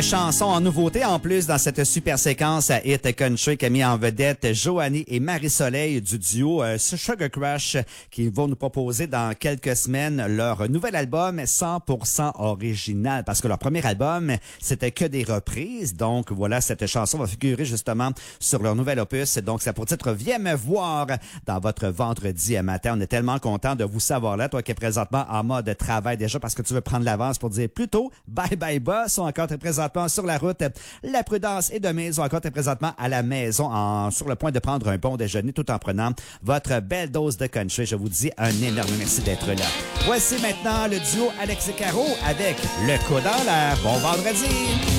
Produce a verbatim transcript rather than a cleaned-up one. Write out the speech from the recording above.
Chanson en nouveauté en plus dans cette super séquence à Hit Country qui a mis en vedette Joanie et Marie-Soleil du duo euh, Sugar Crush qui vont nous proposer dans quelques semaines leur nouvel album cent pour cent original parce que leur premier album c'était que des reprises. Donc voilà, cette chanson va figurer justement sur leur nouvel opus. Donc ça a pour titre Viens me voir dans votre vendredi matin. On est tellement content de vous savoir là, toi qui es présentement en mode travail déjà parce que tu veux prendre l'avance pour dire plutôt bye bye boss ou encore très présentement sur la route. La prudence est de mise ou encore très présentement à la maison en, sur le point de prendre un bon déjeuner tout en prenant votre belle dose de country. Je vous dis un énorme merci d'être là. Voici maintenant le duo Alex et Caro avec Le coup dans l'air. Bon vendredi!